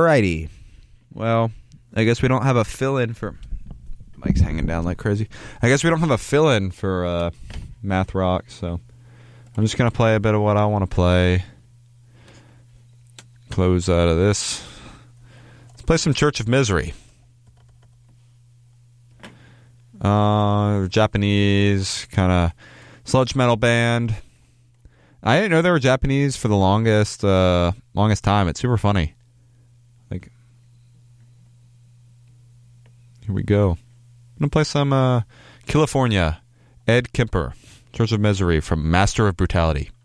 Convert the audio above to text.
Alrighty. Well, I guess we don't have a fill-in for... Mike's hanging down like crazy. I guess we don't have a fill-in for Math Rock, so I'm just going to play a bit of what I want to play. Close out of this. Let's play some Church of Misery. Japanese kind of sludge metal band. I didn't know they were Japanese for the longest time. It's super funny. Like, here we go. I'm gonna play some California, Ed Kemper, Church of Misery from Master of Brutality.